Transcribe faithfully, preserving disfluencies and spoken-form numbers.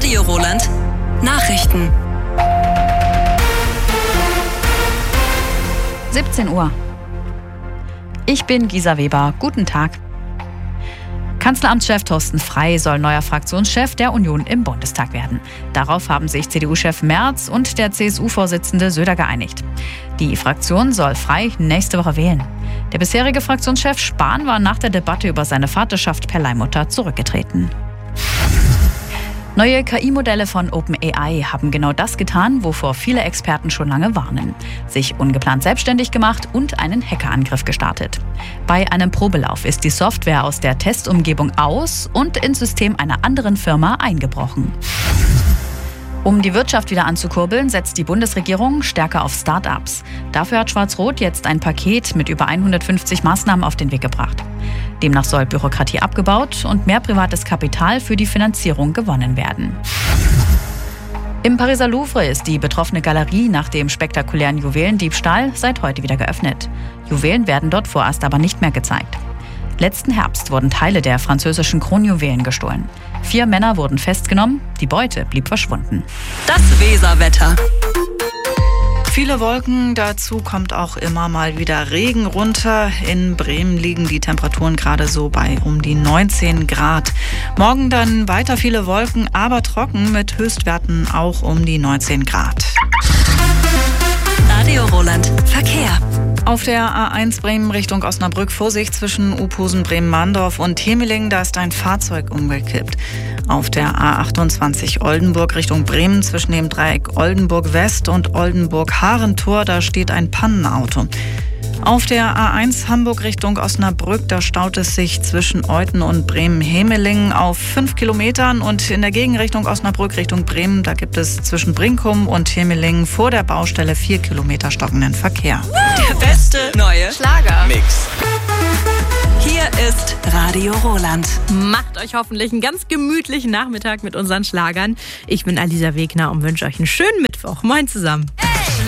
Radio Roland. Nachrichten. siebzehn Uhr. Ich bin Gisa Weber. Guten Tag. Kanzleramtschef Thorsten Frey soll neuer Fraktionschef der Union im Bundestag werden. Darauf haben sich C D U-Chef Merz und der C S U-Vorsitzende Söder geeinigt. Die Fraktion soll Frey nächste Woche wählen. Der bisherige Fraktionschef Spahn war nach der Debatte über seine Vaterschaft per Leihmutter zurückgetreten. Neue K I-Modelle von OpenAI haben genau das getan, wovor viele Experten schon lange warnen. Sich ungeplant selbstständig gemacht und einen Hackerangriff gestartet. Bei einem Probelauf ist die Software aus der Testumgebung aus und ins System einer anderen Firma eingebrochen. Um die Wirtschaft wieder anzukurbeln, setzt die Bundesregierung stärker auf Start-ups. Dafür hat Schwarz-Rot jetzt ein Paket mit über hundertfünfzig Maßnahmen auf den Weg gebracht. Demnach soll Bürokratie abgebaut und mehr privates Kapital für die Finanzierung gewonnen werden. Im Pariser Louvre ist die betroffene Galerie nach dem spektakulären Juwelendiebstahl seit heute wieder geöffnet. Juwelen werden dort vorerst aber nicht mehr gezeigt. Letzten Herbst wurden Teile der französischen Kronjuwelen gestohlen. Vier Männer wurden festgenommen, die Beute blieb verschwunden. Das Weserwetter. Viele Wolken, dazu kommt auch immer mal wieder Regen runter. In Bremen liegen die Temperaturen gerade so bei um die neunzehn Grad. Morgen dann weiter viele Wolken, aber trocken mit Höchstwerten auch um die neunzehn Grad. Radio Roland. Verkehr. Auf der A eins Bremen Richtung Osnabrück Vorsicht zwischen Uphusen, Bremen-Mahndorf und Hemeling, da ist ein Fahrzeug umgekippt. Auf der A achtundzwanzig Oldenburg Richtung Bremen zwischen dem Dreieck Oldenburg West und Oldenburg Harentor, da steht ein Pannenauto. Auf der A eins Hamburg Richtung Osnabrück, da staut es sich zwischen Euthen und Bremen-Hemeling auf fünf Kilometern. Und in der Gegenrichtung Osnabrück Richtung Bremen, da gibt es zwischen Brinkum und Hemeling vor der Baustelle vier Kilometer stockenden Verkehr. Der beste neue Schlager-Mix. Hier ist Radio Roland. Macht euch hoffentlich einen ganz gemütlichen Nachmittag mit unseren Schlagern. Ich bin Alisa Wegner und wünsche euch einen schönen Mittwoch. Moin zusammen.